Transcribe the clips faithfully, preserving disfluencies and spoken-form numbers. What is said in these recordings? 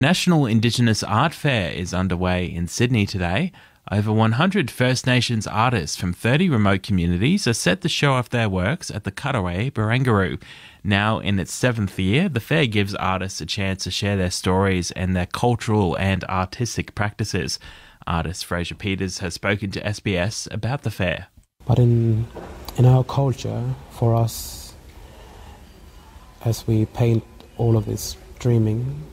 National Indigenous Art Fair is underway in Sydney today. Over one hundred First Nations artists from thirty remote communities are set to show off their works at the Cutaway Barangaroo. Now in its seventh year, the fair gives artists a chance to share their stories and their cultural and artistic practices. Artist Fraser Peters has spoken to S B S about the fair. But in in our culture, for us, as we paint all of this dreaming,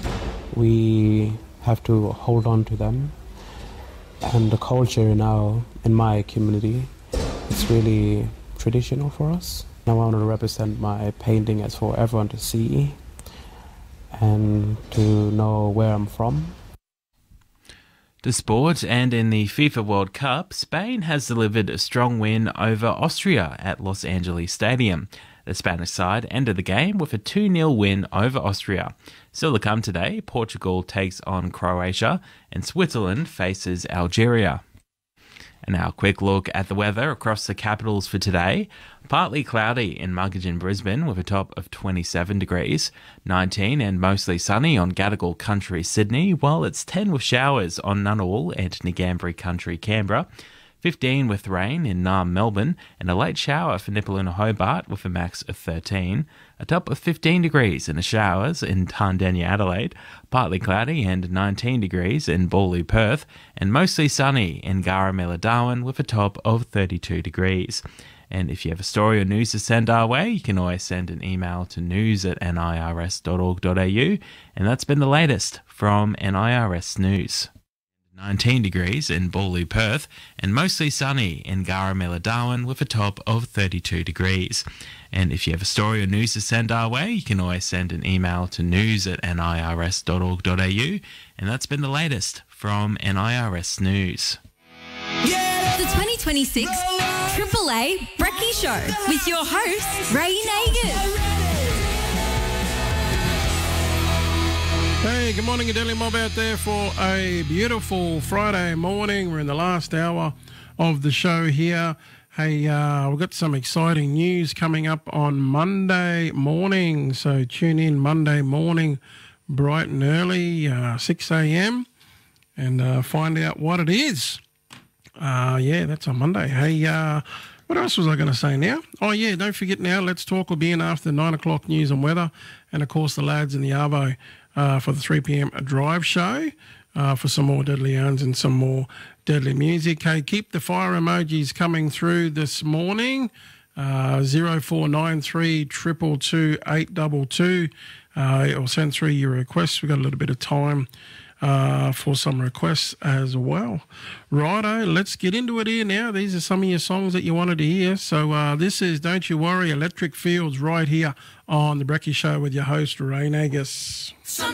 we have to hold on to them. And the culture in our, in my community, it's really traditional for us. I want to represent my painting as for everyone to see and to know where I'm from. To sport, and in the FIFA World Cup, Spain has delivered a strong win over Austria at Los Angeles Stadium. The Spanish side ended the game with a two nil win over Austria. Still to come today, Portugal takes on Croatia and Switzerland faces Algeria. And now a quick look at the weather across the capitals for today. Partly cloudy in Muggeridge, Brisbane with a top of twenty-seven degrees, nineteen and mostly sunny on Gadigal Country, Sydney, while it's ten with showers on Ngunnawal and Ngambri Country, Canberra, fifteen with rain in Naarm, Melbourne, and a late shower for Nipaluna, Hobart with a max of thirteen, a top of fifteen degrees in the showers in Tandenya, Adelaide, partly cloudy and nineteen degrees in Bawley, Perth, and mostly sunny in Garamela, Darwin with a top of thirty-two degrees. And if you have a story or news to send our way, you can always send an email to news at nirs dot org dot a u, and that's been the latest from N I R S News. nineteen degrees in Bawley, Perth, and mostly sunny in Garamela, Darwin with a top of thirty-two degrees. And if you have a story or news to send our way, you can always send an email to news at nirs dot org dot a u, and that's been the latest from N I R S News. The twenty twenty-six Triple A Brekkie Show with your host, Ray Nagin. Hey, good morning, Adelia Mob out there for a beautiful Friday morning. We're in the last hour of the show here. Hey, uh, we've got some exciting news coming up on Monday morning, so tune in Monday morning, bright and early, uh, six a.m, and uh, find out what it is. Uh, yeah, that's on Monday. Hey, uh, what else was I going to say now? Oh, yeah, don't forget now, Let's Talk will be in after nine o'clock news and weather, and, of course, the lads in the Arvo uh, for the three p.m. drive show uh, for some more Deadly Owns and some more Deadly music. Hey, keep the fire emojis coming through this morning. Uh, zero four nine three two two two eight two two. Uh, or send through your requests. We've got a little bit of time uh, for some requests as well. Righto, let's get into it here now. These are some of your songs that you wanted to hear. So uh, this is Don't You Worry, Electric Fields, right here on The Brekkie Show with your host, Ray Nagus. Some